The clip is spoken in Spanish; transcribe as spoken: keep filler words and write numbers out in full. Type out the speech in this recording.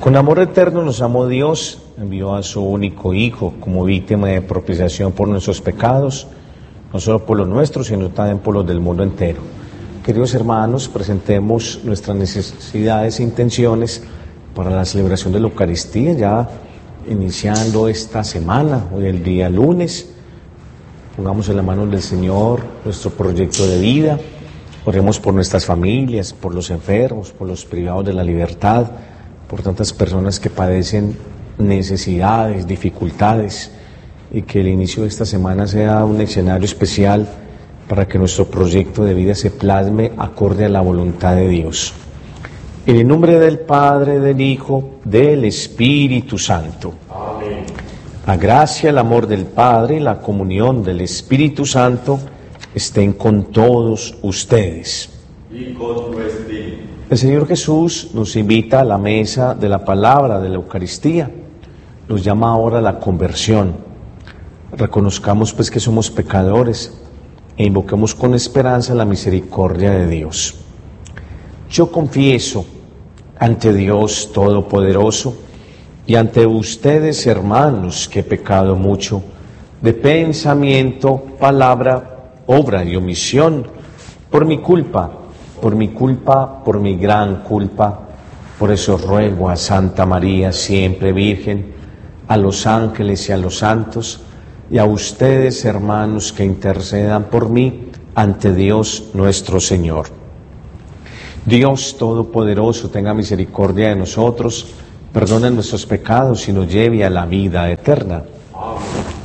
Con amor eterno nos amó Dios, envió a su único Hijo como víctima de propiciación por nuestros pecados, no solo por los nuestros, sino también por los del mundo entero. Queridos hermanos, presentemos nuestras necesidades e intenciones para la celebración de la Eucaristía, ya iniciando esta semana, hoy el día lunes. Pongamos en la mano del Señor nuestro proyecto de vida, oremos por nuestras familias, por los enfermos, por los privados de la libertad, por tantas personas que padecen necesidades, dificultades, y que el inicio de esta semana sea un escenario especial para que nuestro proyecto de vida se plasme acorde a la voluntad de Dios. En el nombre del Padre, del Hijo, del Espíritu Santo. Amén. La gracia, el amor del Padre y la comunión del Espíritu Santo estén con todos ustedes. Y con tu espíritu. El Señor Jesús nos invita a la mesa de la palabra de la Eucaristía. Nos llama ahora a la conversión. Reconozcamos pues que somos pecadores e invoquemos con esperanza la misericordia de Dios. Yo confieso ante Dios Todopoderoso y ante ustedes, hermanos, que he pecado mucho de pensamiento, palabra, obra y omisión, por mi culpa, por mi culpa, por mi gran culpa. Por eso ruego a Santa María, siempre Virgen, a los ángeles y a los santos, y a ustedes, hermanos, que intercedan por mí ante Dios nuestro Señor. Dios Todopoderoso, tenga misericordia de nosotros, perdone nuestros pecados y nos lleve a la vida eterna. Amén.